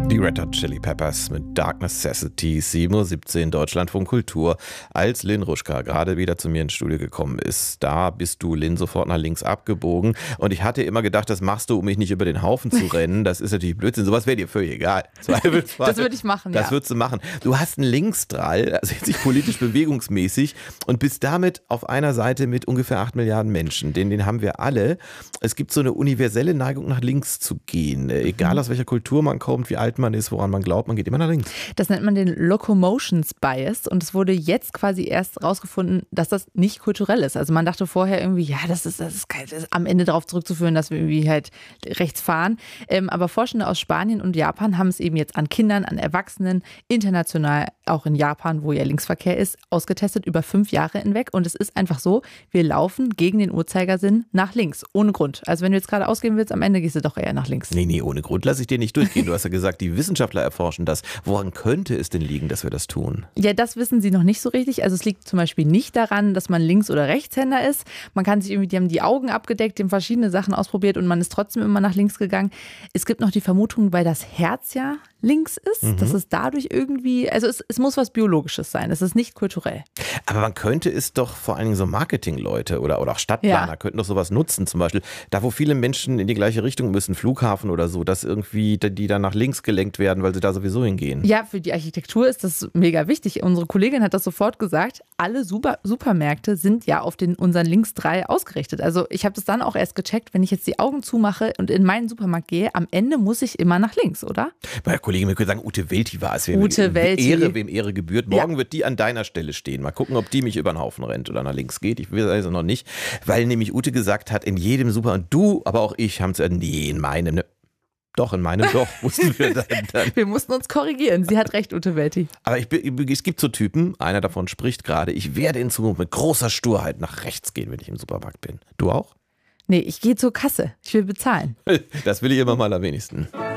Die Red Hot Chili Peppers mit Dark Necessity, 7:17 Uhr, Deutschlandfunk Kultur. Als Lynn Ruschka gerade wieder zu mir ins Studio gekommen ist, da bist du, Lynn, sofort nach links abgebogen. Und ich hatte immer gedacht, das machst du, um mich nicht über den Haufen zu rennen. Das ist natürlich Blödsinn. Sowas wäre dir völlig egal. Das würde ich machen, Das würdest du machen. Du hast einen Linksdrall, also jetzt nicht politisch bewegungsmäßig, und bist damit auf einer Seite mit ungefähr 8 Milliarden Menschen. Den haben wir alle. Es gibt so eine universelle Neigung, nach links zu gehen. Egal aus welcher Kultur man kommt, wie alt man ist, woran man glaubt, man geht immer nach links. Das nennt man den Locomotions Bias und es wurde jetzt quasi erst rausgefunden, dass das nicht kulturell ist. Also man dachte vorher irgendwie, ja, das ist am Ende darauf zurückzuführen, dass wir irgendwie halt rechts fahren. Aber Forschende aus Spanien und Japan haben es eben jetzt an Kindern, an Erwachsenen, international auch in Japan, wo ja Linksverkehr ist, ausgetestet über 5 Jahre hinweg. Und es ist einfach so, wir laufen gegen den Uhrzeigersinn nach links, ohne Grund. Also wenn du jetzt gerade ausgehen willst, am Ende gehst du doch eher nach links. Nee, ohne Grund lasse ich dir nicht durchgehen. Du hast ja gesagt, die Wissenschaftler erforschen das. Woran könnte es denn liegen, dass wir das tun? Ja, das wissen sie noch nicht so richtig. Also es liegt zum Beispiel nicht daran, dass man Links- oder Rechtshänder ist. Man kann sich irgendwie, die haben die Augen abgedeckt, die haben verschiedene Sachen ausprobiert und man ist trotzdem immer nach links gegangen. Es gibt noch die Vermutung, weil das Herz ja links ist, dass es dadurch irgendwie, also es muss was Biologisches sein. Es ist nicht kulturell. Aber man könnte es doch vor allen Dingen so Marketingleute oder auch Stadtplaner könnten doch sowas nutzen. Zum Beispiel da, wo viele Menschen in die gleiche Richtung müssen, Flughafen oder so, dass irgendwie die dann nach links gelenkt werden, weil sie da sowieso hingehen. Ja, für die Architektur ist das mega wichtig. Unsere Kollegin hat das sofort gesagt. Alle Supermärkte sind ja auf unseren Linksdrall ausgerichtet. Also ich habe das dann auch erst gecheckt, wenn ich jetzt die Augen zumache und in meinen Supermarkt gehe, am Ende muss ich immer nach links, oder? Meine Kollegin, wir können sagen, Ute Welti war es. Ute Welti. Wem Ehre gebührt. Morgen wird die an deiner Stelle stehen. Mal gucken, ob die mich über den Haufen rennt oder nach links geht. Ich will also noch nicht, weil nämlich Ute gesagt hat, in jedem Supermarkt, und du, aber auch ich, haben es in meinem, ne? Doch, in meinem Dorf mussten wir dann. Wir mussten uns korrigieren. Sie hat recht, Ute Welti. Aber es gibt so Typen, einer davon spricht gerade, ich werde in Zukunft mit großer Sturheit nach rechts gehen, wenn ich im Supermarkt bin. Du auch? Nee, ich gehe zur Kasse. Ich will bezahlen. Das will ich immer mal am wenigsten.